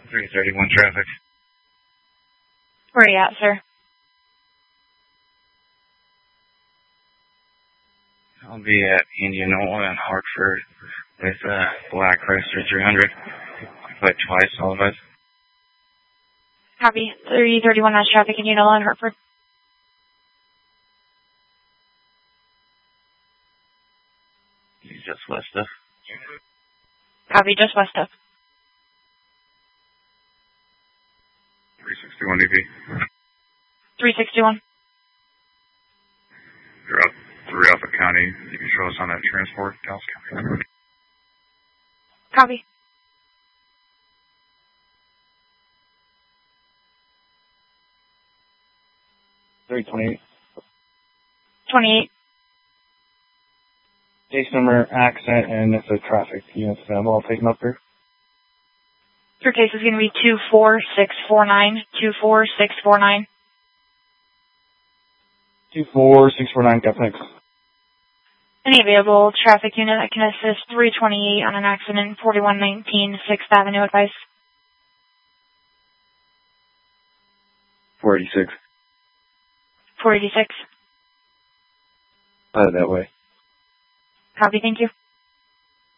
331 traffic. Where are you at, sir? I'll be at Indianola and Hartford with Black Chrysler 300. Put twice, all of us. Copy. 331 mass traffic in Indianola and Hartford. He's just west of. Copy, just west of. 361 EV. 361. Through Alpha County. You can show us on that transport, Dallas County. Copy. $328. 28. Case number, accent, and it's a traffic units available. I'll take them up there. Your case is going to be 24649. 24649. 24649, got thanks. Any available traffic unit that can assist 328 on an accident, 4119 6th Avenue, advice. 486. 486. That way. Copy, thank you.